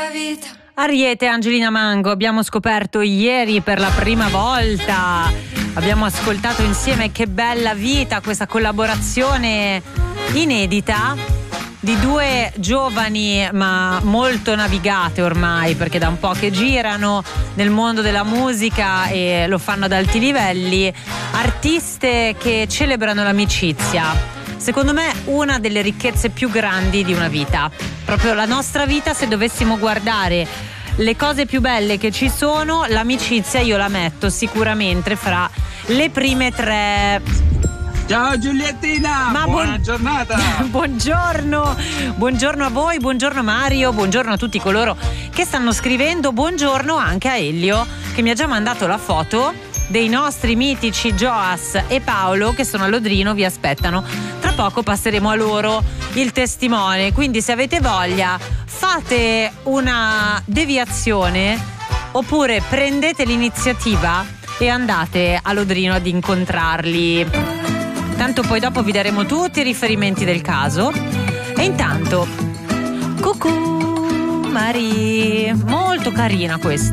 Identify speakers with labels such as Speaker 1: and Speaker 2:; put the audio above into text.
Speaker 1: vita.
Speaker 2: Ariete e Angelina Mango abbiamo scoperto ieri per la prima volta, abbiamo ascoltato insieme Che bella vita, questa collaborazione inedita di due giovani ma molto navigate ormai, perché da un po' che girano nel mondo della musica e lo fanno ad alti livelli, artiste che celebrano l'amicizia. Secondo me una delle ricchezze più grandi di una vita, proprio la nostra vita, se dovessimo guardare le cose più belle che ci sono, l'amicizia io la metto sicuramente fra le prime tre.
Speaker 3: Ciao Giuliettina, buona giornata.
Speaker 2: Buongiorno a voi, buongiorno Mario, buongiorno a tutti coloro che stanno scrivendo, buongiorno anche a Elio che mi ha già mandato la foto dei nostri mitici Joas e Paolo che sono a Lodrino, vi aspettano. Tra poco passeremo a loro il testimone, quindi se avete voglia fate una deviazione oppure prendete l'iniziativa e andate a Lodrino ad incontrarli. Tanto poi dopo vi daremo tutti i riferimenti del caso. E intanto, cucù Mari, molto carina questa.